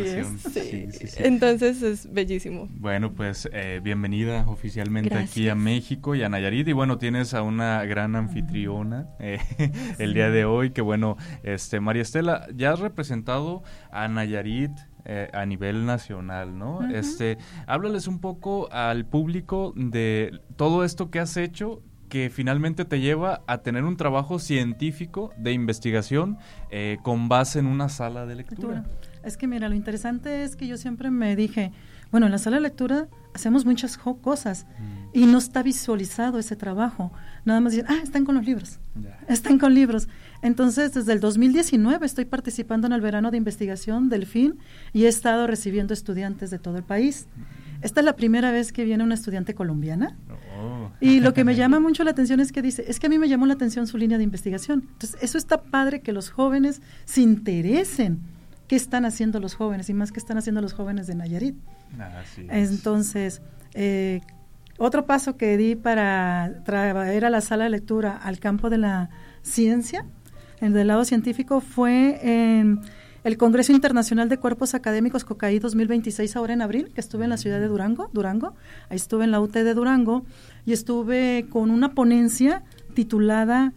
presentación. Sí. Entonces es bellísimo. Bueno, pues bienvenida oficialmente aquí a México y a Nayarit. Y bueno, tienes a una gran anfitriona el día de hoy, que bueno, María Estela, ya has representado a Nayarit a nivel nacional, ¿no? Uh-huh. Háblales un poco al público de todo esto que has hecho, que finalmente te lleva a tener un trabajo científico de investigación con base en una sala de lectura. Es que mira, lo interesante es que yo siempre me dije, bueno, en la sala de lectura hacemos muchas cosas y no está visualizado ese trabajo. Nada más dicen, están con los libros, están con libros. Entonces, desde el 2019 estoy participando en el verano de investigación del FIN y he estado recibiendo estudiantes de todo el país. Esta es la primera vez que viene una estudiante colombiana. Y lo que me llama mucho la atención es que dice, es que a mí me llamó la atención su línea de investigación. Entonces, eso está padre, que los jóvenes se interesen. ¿Qué están haciendo los jóvenes? Y más, ¿qué están haciendo los jóvenes de Nayarit? Así es. Entonces, otro paso que di para traer a la sala de lectura al campo de la ciencia, el del lado científico, fue en el Congreso Internacional de Cuerpos Académicos COCAI 2026, ahora en abril, que estuve en la ciudad de Durango, ahí estuve en la UT de Durango, y estuve con una ponencia titulada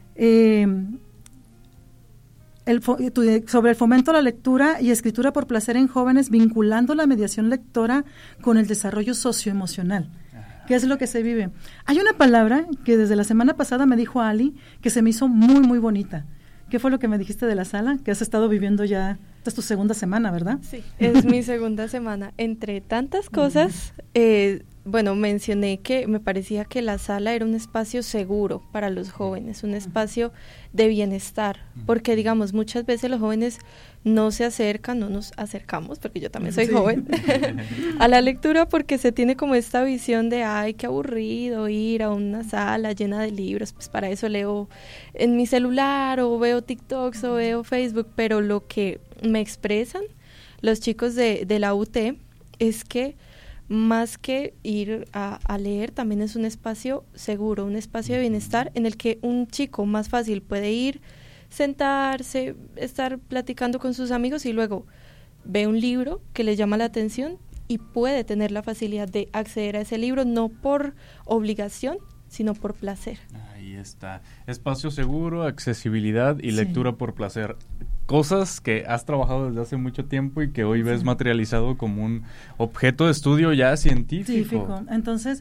sobre el fomento a la lectura y escritura por placer en jóvenes, vinculando la mediación lectora con el desarrollo socioemocional. ¿Qué es lo que se vive? Hay una palabra que desde la semana pasada me dijo Ali, que se me hizo muy, muy bonita. ¿Qué fue lo que me dijiste de la sala? Que has estado viviendo ya, esta es tu segunda semana, ¿verdad? Sí, es mi segunda semana. Entre tantas cosas, mencioné que me parecía que la sala era un espacio seguro para los jóvenes, un espacio de bienestar, porque digamos, muchas veces los jóvenes no se acercan, no nos acercamos, porque yo también soy joven, a la lectura, porque se tiene como esta visión de, ay, qué aburrido ir a una sala llena de libros, pues para eso leo en mi celular, o veo TikToks, o veo Facebook, pero lo que me expresan los chicos de la UT es que más que ir a leer, también es un espacio seguro, un espacio de bienestar en el que un chico más fácil puede ir, sentarse, estar platicando con sus amigos y luego ve un libro que le llama la atención y puede tener la facilidad de acceder a ese libro, no por obligación, sino por placer. Ahí está, espacio seguro, accesibilidad y lectura por placer. Cosas que has trabajado desde hace mucho tiempo y que hoy ves materializado como un objeto de estudio ya científico. Entonces,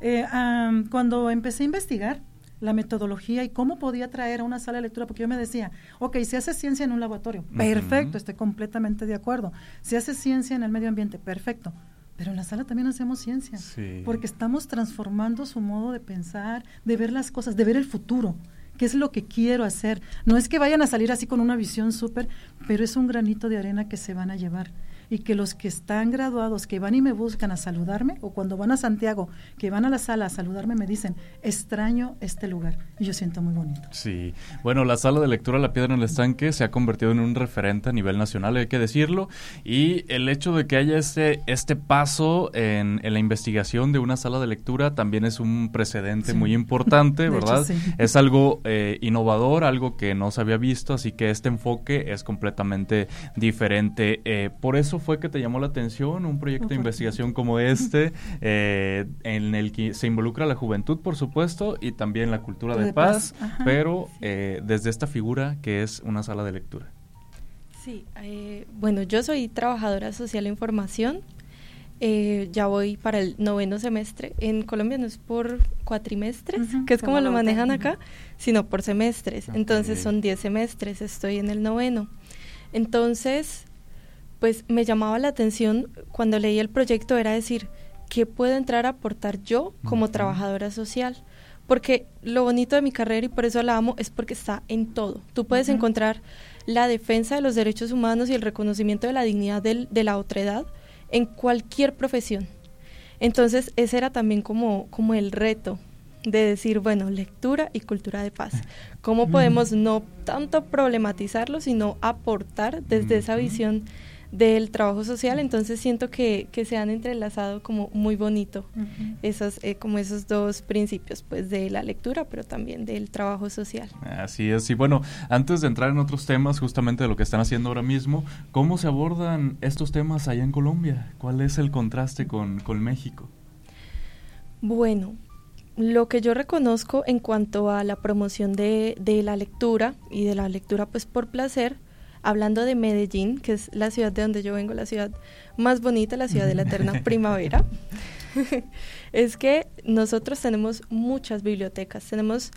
cuando empecé a investigar la metodología y cómo podía traer a una sala de lectura, porque yo me decía, se hace ciencia en un laboratorio, perfecto, estoy completamente de acuerdo. Se hace ciencia en el medio ambiente, perfecto. Pero en la sala también hacemos ciencia, porque estamos transformando su modo de pensar, de ver las cosas, de ver el futuro. ¿Qué es lo que quiero hacer? No es que vayan a salir así con una visión súper, pero es un granito de arena que se van a llevar. Y que los que están graduados, que van y me buscan a saludarme, o cuando van a Santiago, que van a la sala a saludarme, me dicen, extraño este lugar. Y yo siento muy bonito. Sí. Bueno, la sala de lectura La Piedra en el Estanque se ha convertido en un referente a nivel nacional, hay que decirlo. Y el hecho de que haya este paso en la investigación de una sala de lectura también es un precedente muy importante, ¿verdad? Hecho, es algo innovador, algo que no se había visto, así que este enfoque es completamente diferente. Por eso fue que te llamó la atención un proyecto de investigación como en el que se involucra la juventud, por supuesto, y también la cultura de paz, pero desde esta figura que es una sala de lectura. Sí, yo soy trabajadora social en formación, ya voy para el 9º semestre. En Colombia no es por cuatrimestres, que es como lo manejan acá, sino por semestres. Entonces son 10 semestres, estoy en el 9º. Entonces, pues me llamaba la atención cuando leí el proyecto, era decir, ¿qué puedo entrar a aportar yo como trabajadora social? Porque lo bonito de mi carrera, y por eso la amo, es porque está en todo. Tú puedes encontrar la defensa de los derechos humanos y el reconocimiento de la dignidad de la otredad en cualquier profesión. Entonces, ese era también como el reto de decir, bueno, lectura y cultura de paz. ¿Cómo podemos no tanto problematizarlo, sino aportar desde esa visión del trabajo social, entonces siento que se han entrelazado como muy bonito como esos dos principios, pues de la lectura, pero también del trabajo social. Así es, y bueno, antes de entrar en otros temas, justamente de lo que están haciendo ahora mismo, ¿cómo se abordan estos temas allá en Colombia? ¿Cuál es el contraste con México? Bueno, lo que yo reconozco en cuanto a la promoción de la lectura y de la lectura pues por placer, hablando de Medellín, que es la ciudad de donde yo vengo, la ciudad más bonita, la ciudad de la eterna primavera, es que nosotros tenemos muchas bibliotecas, tenemos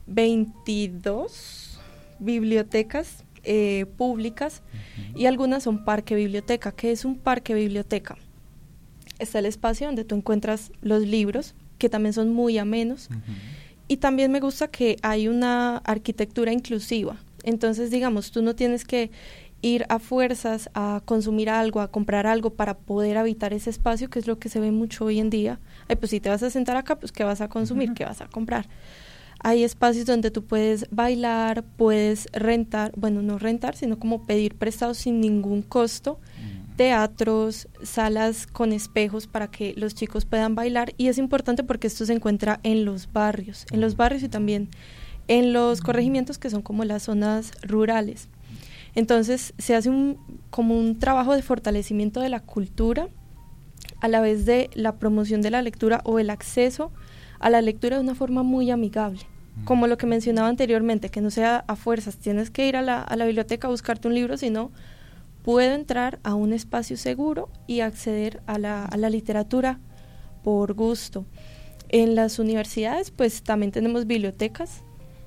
22 bibliotecas públicas y algunas son parque biblioteca. ¿Qué es un parque biblioteca? Está el espacio donde tú encuentras los libros, que también son muy amenos, y también me gusta que hay una arquitectura inclusiva. Entonces, digamos, tú no tienes que ir a fuerzas a consumir algo, a comprar algo para poder habitar ese espacio, que es lo que se ve mucho hoy en día. Ay, pues si te vas a sentar acá, pues ¿qué vas a consumir? ¿Qué vas a comprar? Hay espacios donde tú puedes bailar, puedes rentar, bueno, no rentar, sino como pedir prestado sin ningún costo, teatros, salas con espejos para que los chicos puedan bailar, y es importante porque esto se encuentra en los barrios y también en los corregimientos, que son como las zonas rurales. Entonces se hace como un trabajo de fortalecimiento de la cultura a la vez de la promoción de la lectura o el acceso a la lectura de una forma muy amigable, como lo que mencionaba anteriormente, que no sea a fuerzas, tienes que ir a la biblioteca a buscarte un libro, sino puedo entrar a un espacio seguro y acceder a la literatura por gusto. En las universidades pues también tenemos bibliotecas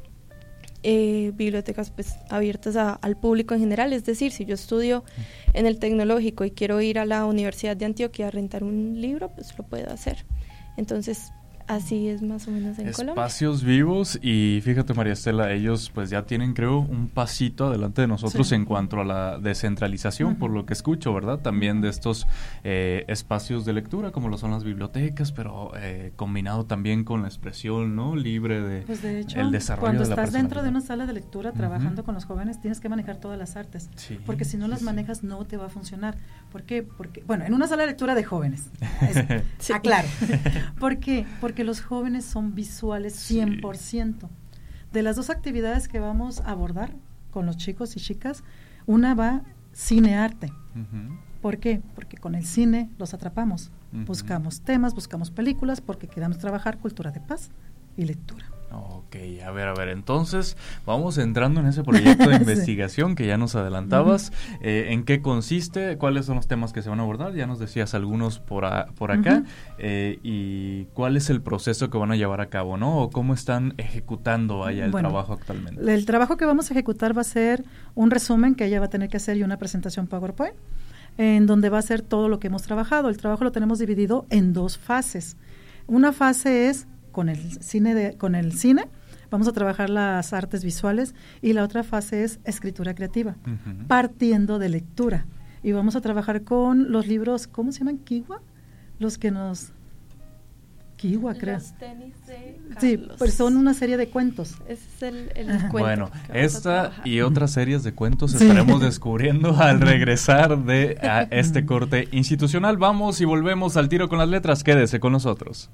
pues abiertas al público en general, es decir, si yo estudio en el tecnológico y quiero ir a la Universidad de Antioquia a rentar un libro, pues lo puedo hacer. Entonces, así es más o menos en Colombia. Espacios vivos, y fíjate, María Estela, ellos pues ya tienen, creo, un pasito adelante de nosotros en cuanto a la descentralización, por lo que escucho, ¿verdad? También de estos espacios de lectura, como lo son las bibliotecas, pero combinado también con la expresión, ¿no? Libre de, pues de hecho, el desarrollo cuando de la estás dentro de personalidad. una sala de lectura trabajando con los jóvenes, tienes que manejar todas las artes, porque si no las manejas no te va a funcionar. ¿Por qué? Porque, bueno, en una sala de lectura de jóvenes, aclaro. ¿Por qué? Porque los jóvenes son visuales 100%. De las dos actividades que vamos a abordar con los chicos y chicas, una va cine-arte. ¿Por qué? Porque con el cine los atrapamos. Buscamos temas, buscamos películas, porque queremos trabajar cultura de paz y lectura. Ok, a ver, entonces vamos entrando en ese proyecto de investigación que ya nos adelantabas. ¿En qué consiste? ¿Cuáles son los temas que se van a abordar? Ya nos decías algunos por acá. ¿Y cuál es el proceso que van a llevar a cabo, no? ¿O cómo están ejecutando allá el trabajo actualmente? El trabajo que vamos a ejecutar va a ser un resumen que ella va a tener que hacer y una presentación PowerPoint, en donde va a ser todo lo que hemos trabajado. El trabajo lo tenemos dividido en dos fases. Una fase es con el cine, vamos a trabajar las artes visuales, y la otra fase es escritura creativa, partiendo de lectura. Y vamos a trabajar con los libros, ¿cómo se llaman? ¿Kiwa? Los que nos... Kiwa, creo. Los tenis de Carlos. Sí, pues son una serie de cuentos. Ese es el cuento. Bueno, esta y otras series de cuentos estaremos descubriendo al regresar de este corte institucional. Vamos y volvemos al tiro con las letras. Quédese con nosotros.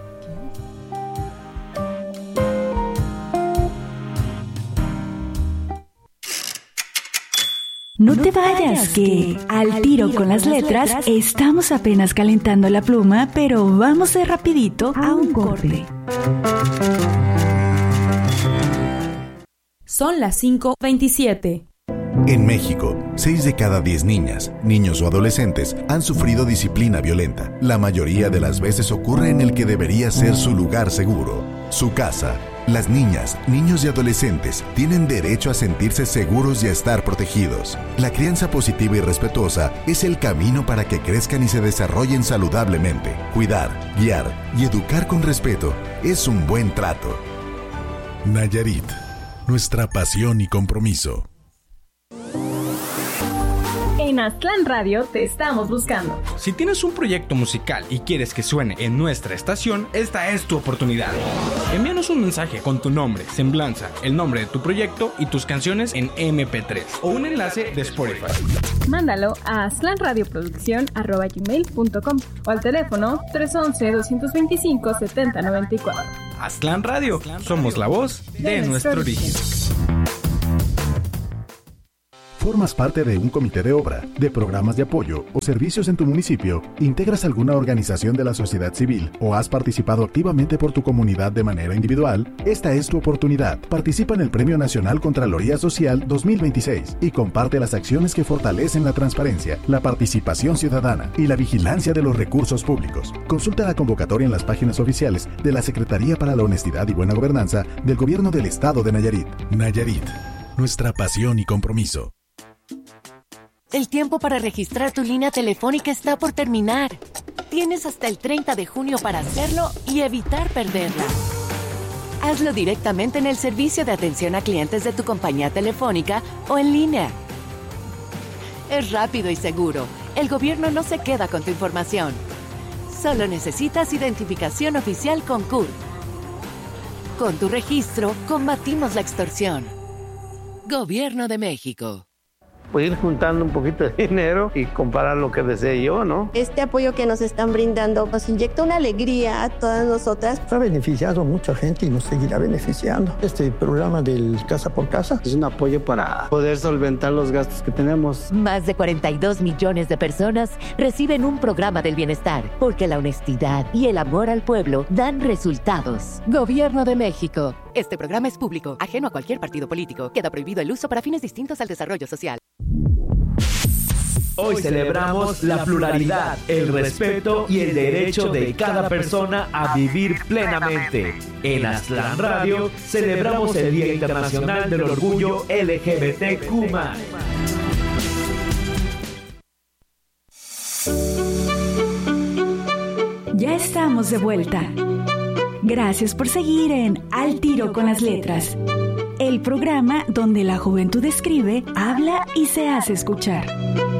No te vayas, que al tiro con las letras estamos apenas calentando la pluma, pero vamos de rapidito a un corte. Son las 5:27. En México, 6 de cada 10 niñas, niños o adolescentes han sufrido disciplina violenta. La mayoría de las veces ocurre en el que debería ser su lugar seguro, su casa. Las niñas, niños y adolescentes tienen derecho a sentirse seguros y a estar protegidos. La crianza positiva y respetuosa es el camino para que crezcan y se desarrollen saludablemente. Cuidar, guiar y educar con respeto es un buen trato. Nayarit, nuestra pasión y compromiso. En Aztlán Radio te estamos buscando. Si tienes un proyecto musical y quieres que suene en nuestra estación, esta es tu oportunidad. Envíanos un mensaje con tu nombre, semblanza, el nombre de tu proyecto y tus canciones en MP3 o un enlace de Spotify. Mándalo a aztlanradioproducción@gmail.com o al teléfono 311-225-7094. Aztlán Radio, somos la voz de nuestro origen. ¿Formas parte de un comité de obra, de programas de apoyo o servicios en tu municipio? ¿Integras alguna organización de la sociedad civil o has participado activamente por tu comunidad de manera individual? Esta es tu oportunidad. Participa en el Premio Nacional Contraloría Social 2026 y comparte las acciones que fortalecen la transparencia, la participación ciudadana y la vigilancia de los recursos públicos. Consulta la convocatoria en las páginas oficiales de la Secretaría para la Honestidad y Buena Gobernanza del Gobierno del Estado de Nayarit. Nayarit, nuestra pasión y compromiso. El tiempo para registrar tu línea telefónica está por terminar. Tienes hasta el 30 de junio para hacerlo y evitar perderla. Hazlo directamente en el servicio de atención a clientes de tu compañía telefónica o en línea. Es rápido y seguro. El gobierno no se queda con tu información. Solo necesitas identificación oficial con CURP. Con tu registro, combatimos la extorsión. Gobierno de México. Pues ir juntando un poquito de dinero y comprar lo que desee yo, ¿no? Este apoyo que nos están brindando nos inyecta una alegría a todas nosotras. Ha beneficiado a mucha gente y nos seguirá beneficiando. Este programa del Casa por Casa es un apoyo para poder solventar los gastos que tenemos. Más de 42 millones de personas reciben un programa del bienestar, porque la honestidad y el amor al pueblo dan resultados. Gobierno de México. Este programa es público, ajeno a cualquier partido político. Queda prohibido el uso para fines distintos al desarrollo social. Hoy celebramos la pluralidad, el respeto y el derecho de cada persona a vivir plenamente. En Aztlán Radio celebramos el Día Internacional del Orgullo LGBTQ+. Ya estamos de vuelta. Gracias por seguir en Al Tiro con las Letras, el programa donde la juventud escribe, habla y se hace escuchar.